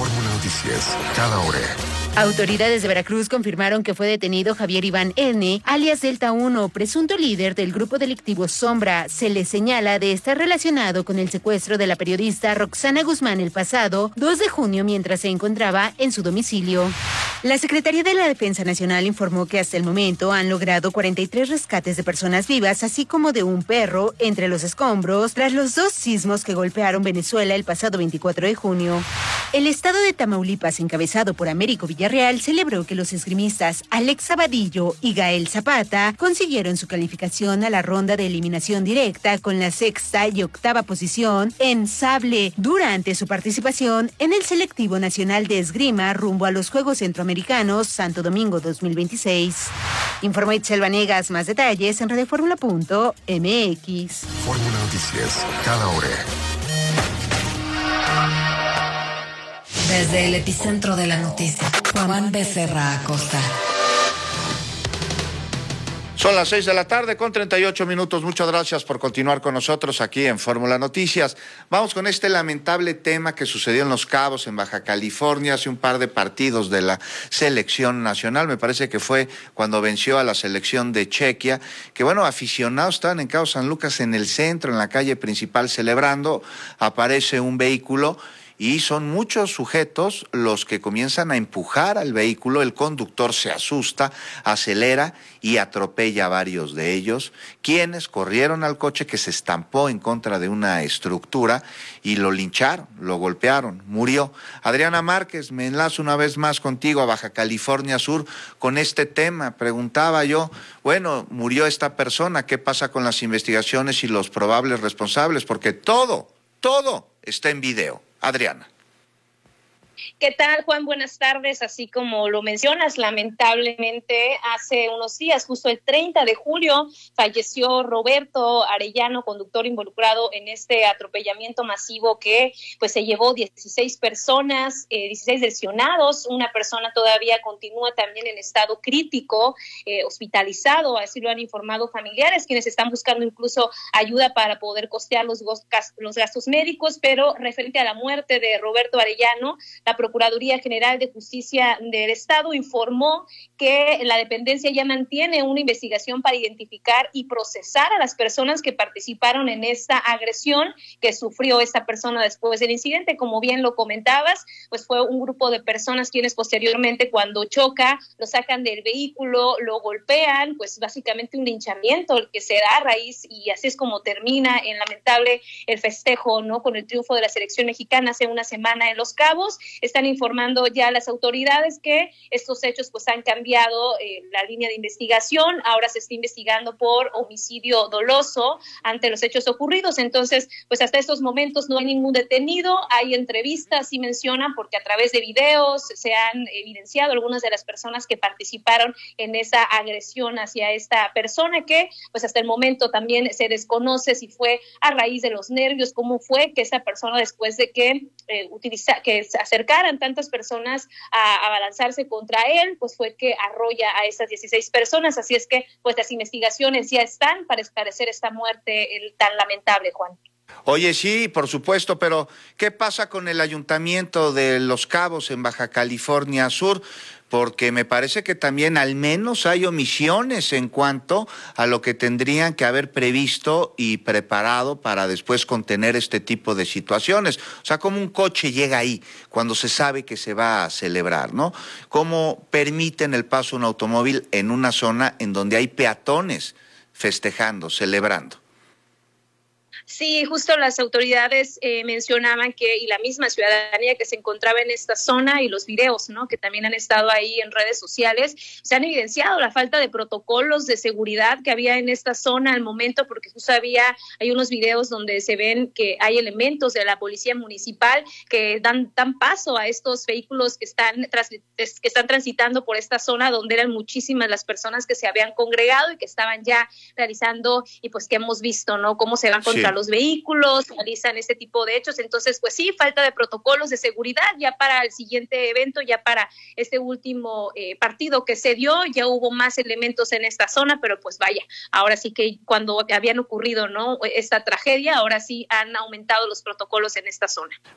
Fórmula Noticias, cada hora. Autoridades de Veracruz confirmaron que fue detenido Javier Iván N., alias Delta 1, presunto líder del grupo delictivo Sombra. Se le señala de estar relacionado con el secuestro de la periodista Roxana Guzmán el pasado 2 de junio mientras se encontraba en su domicilio. La Secretaría de la Defensa Nacional informó que hasta el momento han logrado 43 rescates de personas vivas, así como de un perro entre los escombros, tras los 2 sismos que golpearon Venezuela el pasado 24 de junio. El estado de Tamaulipas, encabezado por Américo Villarreal, celebró que los esgrimistas Alex Abadillo y Gael Zapata consiguieron su calificación a la ronda de eliminación directa con la 6ª y 8ª posición en sable durante su participación en el selectivo nacional de esgrima rumbo a los Juegos Centroamericanos Santo Domingo 2026. Informó Itzel Vanegas. Más detalles en radioformula.mx. Fórmula Noticias, cada hora. Desde el epicentro de la noticia, Juan Becerra Acosta. Son las 6:38 p.m. Muchas gracias por continuar con nosotros aquí en Fórmula Noticias. Vamos con este lamentable tema que sucedió en Los Cabos, en Baja California, hace un par de partidos de la selección nacional. Me parece que fue cuando venció a la selección de Chequia, que bueno, aficionados estaban en Cabo San Lucas en el centro, en la calle principal celebrando. Aparece un vehículo y son muchos sujetos los que comienzan a empujar al vehículo. El conductor se asusta, acelera y atropella a varios de ellos, quienes corrieron al coche que se estampó en contra de una estructura y lo lincharon, lo golpearon, murió. Adriana Márquez, me enlazo una vez más contigo a Baja California Sur con este tema. Preguntaba yo, bueno, murió esta persona, ¿qué pasa con las investigaciones y los probables responsables? Porque todo está en video. Adriana. ¿Qué tal, Juan? Buenas tardes. Así como lo mencionas, lamentablemente hace unos días, justo el 30 de julio, falleció Roberto Arellano, conductor involucrado en este atropellamiento masivo que pues se llevó 16 personas, 16 lesionados. Una persona todavía continúa también en estado crítico, hospitalizado, así lo han informado familiares, quienes están buscando incluso ayuda para poder costear los gastos médicos. Pero referente a la muerte de Roberto Arellano, la Procuraduría General de Justicia del Estado informó que la dependencia ya mantiene una investigación para identificar y procesar a las personas que participaron en esta agresión que sufrió esta persona después del incidente. Como bien lo comentabas, pues fue un grupo de personas quienes posteriormente, cuando choca, lo sacan del vehículo, lo golpean, pues básicamente un linchamiento el que se da a raíz, y así es como termina en lamentable el festejo, ¿no?, con el triunfo de la selección mexicana hace una semana en Los Cabos. Están informando ya las autoridades que estos hechos pues han cambiado la línea de investigación. Ahora se está investigando por homicidio doloso ante los hechos ocurridos. Entonces, pues hasta estos momentos no hay ningún detenido. Hay entrevistas, y mencionan, porque a través de videos se han evidenciado algunas de las personas que participaron en esa agresión hacia esta persona, que pues hasta el momento también se desconoce si fue a raíz de los nervios, cómo fue que esa persona, después de que que se acercaran tantas personas a abalanzarse contra él, pues fue que arrolla a esas 16 personas. Así es que pues las investigaciones ya están para esclarecer esta muerte tan lamentable, Juan. Oye, sí, por supuesto, pero ¿qué pasa con el Ayuntamiento de Los Cabos en Baja California Sur? Porque me parece que también al menos hay omisiones en cuanto a lo que tendrían que haber previsto y preparado para después contener este tipo de situaciones. O sea, ¿cómo un coche llega ahí cuando se sabe que se va a celebrar, ¿no? ¿Cómo permiten el paso de un automóvil en una zona en donde hay peatones festejando, celebrando? Sí, justo las autoridades mencionaban que, y la misma ciudadanía que se encontraba en esta zona, y los videos, ¿no?, que también han estado ahí en redes sociales, se han evidenciado la falta de protocolos de seguridad que había en esta zona al momento, porque justo hay unos videos donde se ven que hay elementos de la policía municipal que dan paso a estos vehículos que están transitando por esta zona, donde eran muchísimas las personas que se habían congregado y que estaban ya realizando, y pues que hemos visto, ¿no?, cómo se van contra los vehículos, realizan este tipo de hechos. Entonces, pues sí, falta de protocolos de seguridad ya para el siguiente evento, ya para este último partido que se dio. Ya hubo más elementos en esta zona, pero pues vaya, ahora sí que cuando habían ocurrido, ¿no?, esta tragedia, ahora sí han aumentado los protocolos en esta zona.